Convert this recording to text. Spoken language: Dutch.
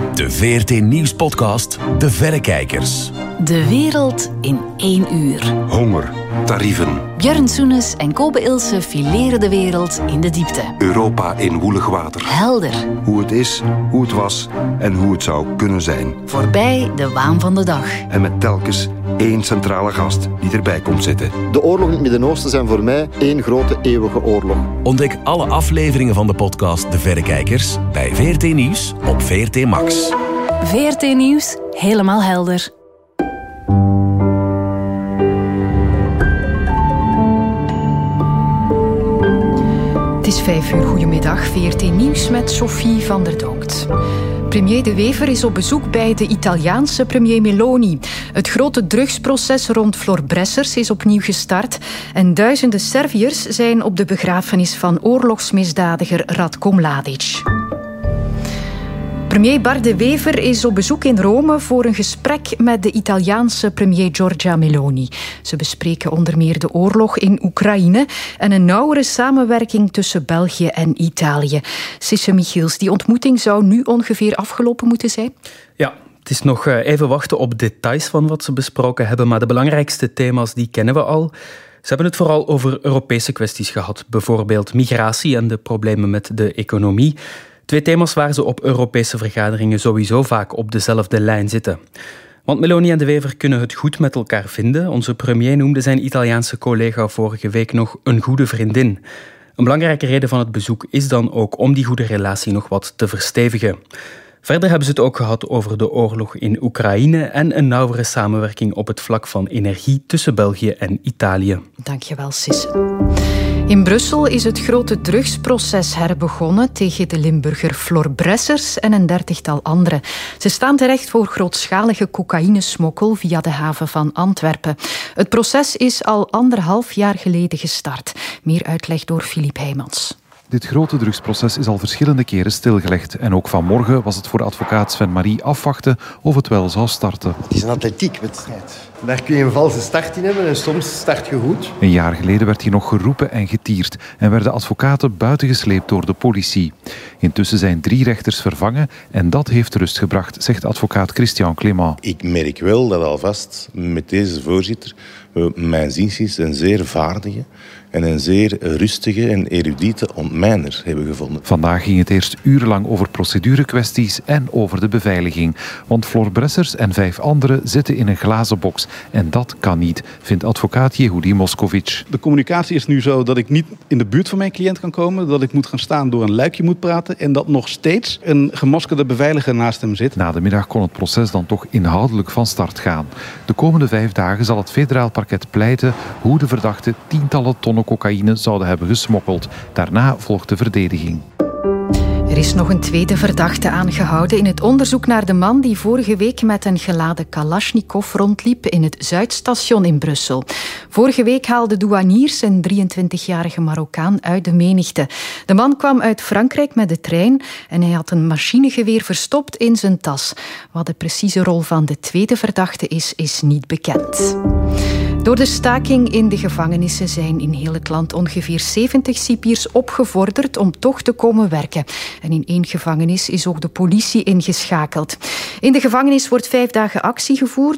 De VRT Nieuws-podcast De Verrekijkers. De wereld in 1 uur. Honger, tarieven. Björn Soenes en Kobe Ilse fileren de wereld in de diepte. Europa in woelig water. Helder. Hoe het is, hoe het was en hoe het zou kunnen zijn. Voorbij de waan van de dag. En met telkens één centrale gast die erbij komt zitten. De oorlog in het Midden-Oosten zijn voor mij één grote eeuwige oorlog. Ontdek alle afleveringen van de podcast De Verrekijkers bij VRT Nieuws op VRT Max. VRT Nieuws, helemaal helder. Het is 5 uur, goedemiddag. VRT Nieuws met Sophie van der Donkt. Premier De Wever is op bezoek bij de Italiaanse premier Meloni. Het grote drugsproces rond Floor Bressers is opnieuw gestart en duizenden Serviërs zijn op de begrafenis van oorlogsmisdadiger Ratko Mladic. Premier Bart De Wever is op bezoek in Rome voor een gesprek met de Italiaanse premier Giorgia Meloni. Ze bespreken onder meer de oorlog in Oekraïne en een nauwere samenwerking tussen België en Italië. Sisse Michiels, die ontmoeting zou nu ongeveer afgelopen moeten zijn? Ja, het is nog even wachten op details van wat ze besproken hebben, maar de belangrijkste thema's die kennen we al. Ze hebben het vooral over Europese kwesties gehad, bijvoorbeeld migratie en de problemen met de economie. 2 thema's waar ze op Europese vergaderingen sowieso vaak op dezelfde lijn zitten. Want Meloni en De Wever kunnen het goed met elkaar vinden. Onze premier noemde zijn Italiaanse collega vorige week nog een goede vriendin. Een belangrijke reden van het bezoek is dan ook om die goede relatie nog wat te verstevigen. Verder hebben ze het ook gehad over de oorlog in Oekraïne en een nauwere samenwerking op het vlak van energie tussen België en Italië. Dankjewel, Sisse. In Brussel is het grote drugsproces herbegonnen tegen de Limburger Floor Bressers en een 30-tal anderen. Ze staan terecht voor grootschalige cocaïnesmokkel via de haven van Antwerpen. Het proces is al 1,5 jaar geleden gestart. Meer uitleg door Filip Heijmans. Dit grote drugsproces is al verschillende keren stilgelegd. En ook vanmorgen was het voor advocaat Sven Marie afwachten of het wel zou starten. Het is een atletiekwedstrijd. Daar kun je een valse start in hebben en soms start je goed. Een jaar geleden werd hier nog geroepen en getierd en werden advocaten buitengesleept door de politie. Intussen zijn 3 rechters vervangen en dat heeft rust gebracht, zegt advocaat Christian Clément. Ik merk wel dat alvast met deze voorzitter we mijn inziens een zeer vaardige en een zeer rustige en erudite ontmijner hebben gevonden. Vandaag ging het eerst urenlang over procedurekwesties en over de beveiliging. Want Floor Bressers en 5 anderen zitten in een glazen box. En dat kan niet, vindt advocaat Yehudi Moskovic. De communicatie is nu zo dat ik niet in de buurt van mijn cliënt kan komen. Dat ik moet gaan staan, door een luikje moet praten. En dat nog steeds een gemaskerde beveiliger naast hem zit. Na de middag kon het proces dan toch inhoudelijk van start gaan. De komende 5 dagen zal het federaal parket pleiten hoe de verdachten tientallen tonnen cocaïne zouden hebben gesmokkeld. Daarna volgt de verdediging. Er is nog een tweede verdachte aangehouden in het onderzoek naar de man die vorige week met een geladen Kalashnikov rondliep in het Zuidstation in Brussel. Vorige week haalden douaniers een 23-jarige Marokkaan uit de menigte. De man kwam uit Frankrijk met de trein en hij had een machinegeweer verstopt in zijn tas. Wat de precieze rol van de tweede verdachte is niet bekend. Door de staking in de gevangenissen zijn in heel het land ongeveer 70 cipiers opgevorderd om toch te komen werken. En in 1 gevangenis is ook de politie ingeschakeld. In de gevangenis wordt 5 dagen actie gevoerd